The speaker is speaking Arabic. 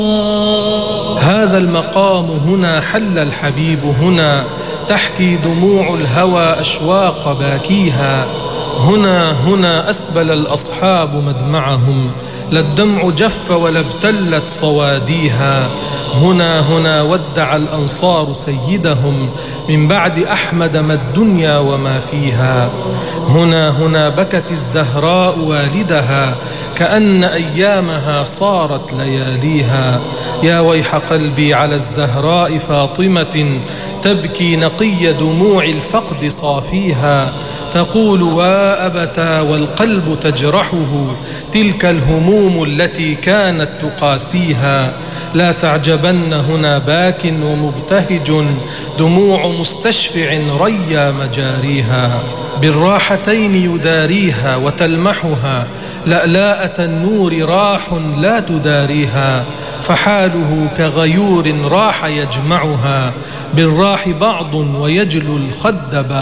هذا المقام هنا حل الحبيب هنا، تحكي دموع الهوى أشواق باكيها. هنا أسبل الأصحاب مدمعهم، لا الدمع جف ولا ابتلت صواديها. هنا ودع الأنصار سيدهم، من بعد أحمد ما الدنيا وما فيها. هنا بكت الزهراء والدها، كأن أيامها صارت لياليها. يا ويح قلبي على الزهراء فاطمة، تبكي نقي دموع الفقد صافيها. تقول وأبتا والقلب تجرحه، تلك الهموم التي كانت تقاسيها. لا تعجبن هنا باك ومبتهج، دموع مستشفع ريا مجاريها. بالراحتين يداريها وتلمحها، لألاءة النور راح لا تداريها. فحاله كغيور راح يجمعها، بالراح بعض ويجلو الخد